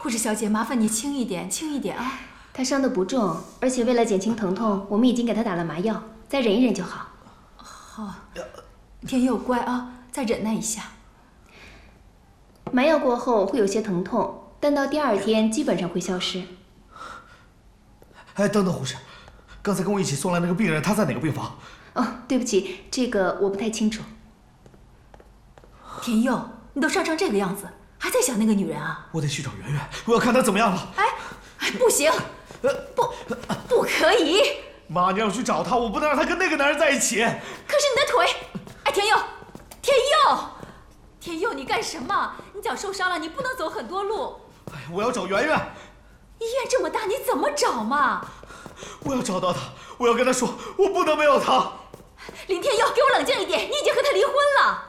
护士小姐，麻烦你轻一点，轻一点啊。 他伤得不重，而且为了减轻疼痛，我们已经给他打了麻药，再忍一忍就好。 好，天佑乖啊，再忍耐一下。 麻药过后会有些疼痛，但到第2天基本上会消失。 哎，等等，护士，刚才跟我一起送来那个病人，他在哪个病房？ 哦，对不起，这个我不太清楚。 天佑，你都伤成这个样子，还在想那个女人啊？ 我得去找圆圆，我要看她怎么样了。 哎，不行，不可以！ 妈，你要去找她，我不能让她跟那个男人在一起。 可是你的腿，哎，天佑，天佑，你干什么？你脚受伤了，你不能走很多路。 哎，我要找圆圆。 医院这么大，你怎么找嘛？ 我要找到她，我要跟她说，我不能没有她。 林天佑，给我冷静一点，你已经和他离婚了。